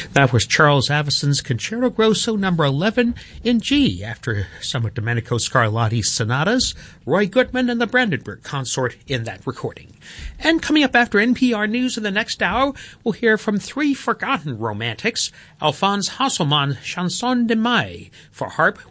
That was Charles Avison's Concerto Grosso No. 11 in G, after some of Domenico Scarlatti's sonatas, Roy Goodman and the Brandenburg Consort in that recording. And coming up after NPR News in the next hour, we'll hear from three forgotten romantics, Alphonse Hasselmann, Chanson de Mai, for harp